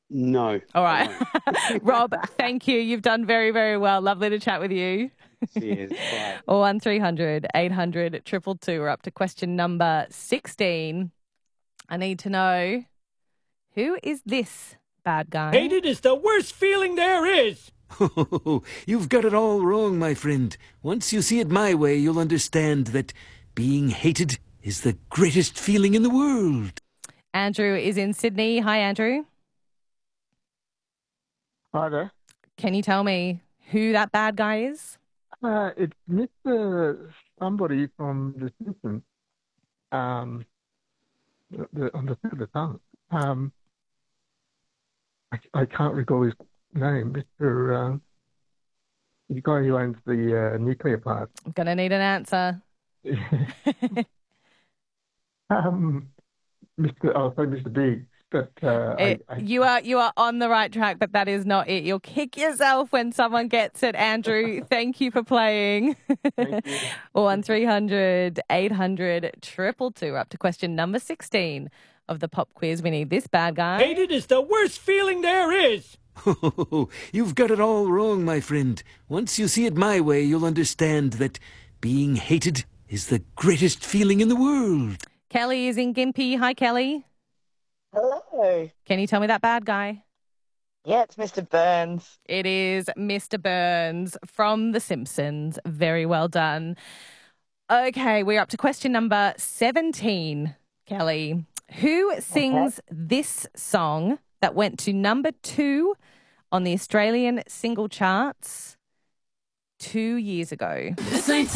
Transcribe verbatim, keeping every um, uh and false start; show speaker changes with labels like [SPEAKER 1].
[SPEAKER 1] No.
[SPEAKER 2] All right. Rob, thank you. You've done very, very well. Lovely to chat with you.
[SPEAKER 1] Cheers. Bye.
[SPEAKER 2] one three hundred eight hundred two two two. We're up to question number sixteen. I need to know, who is this bad guy?
[SPEAKER 3] Hated is the worst feeling there is.
[SPEAKER 4] Oh, you've got it all wrong, my friend. Once you see it my way, you'll understand that being hated is the greatest feeling in the world.
[SPEAKER 2] Andrew is in Sydney. Hi, Andrew.
[SPEAKER 5] Hi there.
[SPEAKER 2] Can you tell me who that bad guy is?
[SPEAKER 5] Uh, it's Mister somebody from The Simpsons. Um, the, the, on the tip of the tongue. Um, I, I can't recall his name. Mister Uh, the guy who owns the uh, nuclear plant.
[SPEAKER 2] I'm going to need an answer.
[SPEAKER 5] um, Mister I'll say Mister Big. But uh,
[SPEAKER 2] It,
[SPEAKER 5] I, I,
[SPEAKER 2] you are you are on the right track, but that is not it. You'll kick yourself when someone gets it, Andrew. Thank you for playing.
[SPEAKER 5] Thank you.
[SPEAKER 2] one three hundred eight hundred two two two. We're up to question number sixteen of the pop quiz. We need this bad guy.
[SPEAKER 3] Hated is the worst feeling there is.
[SPEAKER 4] Oh, you've got it all wrong, my friend. Once you see it my way, you'll understand that being hated is the greatest feeling in the world.
[SPEAKER 2] Kelly is in Gympie. Hi, Kelly.
[SPEAKER 6] Hello.
[SPEAKER 2] Can you tell me that bad guy?
[SPEAKER 6] Yeah, it's Mister Burns.
[SPEAKER 2] It is Mister Burns from The Simpsons. Very well done. Okay, we're up to question number seventeen, Kelly. Who sings okay. this song that went to number two on the Australian single charts two years ago?
[SPEAKER 7] This ain't